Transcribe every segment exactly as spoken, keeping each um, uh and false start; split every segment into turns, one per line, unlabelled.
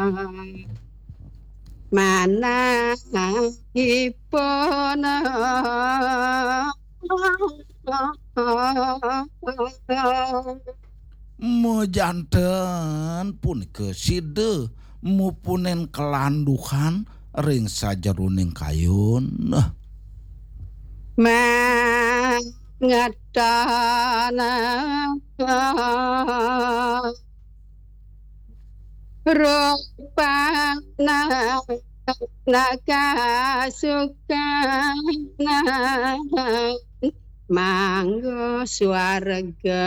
manahipun
Mejanten punika side mupunen kelandukan ring sajeroning kayun. Nah,
mangetana rupana nakasukana manggo swarga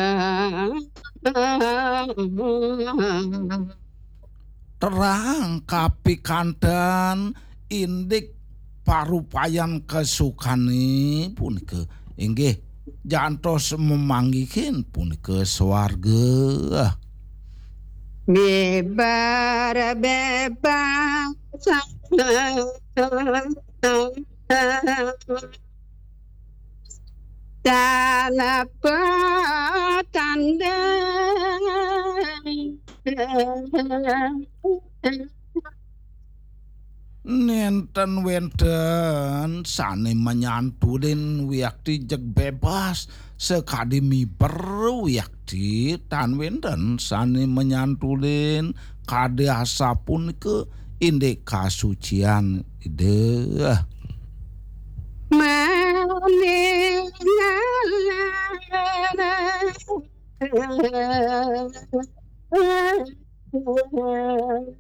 terang kapikanten indik parupayan kesukani punika inggih jantos memanggihin punika swarga.
Bebar bebas tanpa tanda
Nenten wenten sane menyantulin wiyakti jeg bebas sekadimi berwiyakti tan wenten sane menyantulin kade asapun ke indek kasucian ide
meninggalkan